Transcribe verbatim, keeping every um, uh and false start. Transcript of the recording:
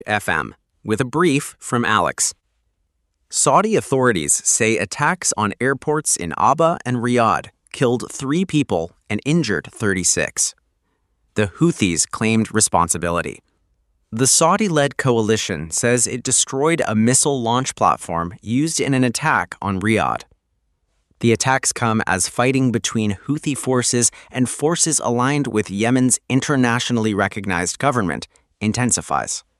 F M, with a brief from Alex. Saudi authorities say attacks on airports in Aba and Riyadh killed three people and injured thirty-six. The Houthis claimed responsibility. The Saudi-led coalition says it destroyed a missile launch platform used in an attack on Riyadh. The attacks come as fighting between Houthi forces and forces aligned with Yemen's internationally recognized government intensifies.